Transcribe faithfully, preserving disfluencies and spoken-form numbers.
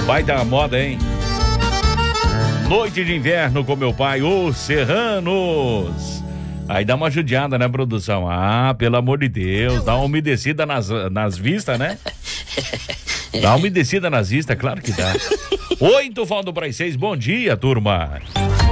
Vai dar moda, hein? Noite de inverno com meu pai, os Serranos. Aí dá uma judiada, né, produção? Ah, pelo amor de Deus, dá uma umedecida nas, nas vistas, né? Dá uma umedecida nas vistas, claro que dá. Oi, Tufão do Braz seis, bom dia, turma.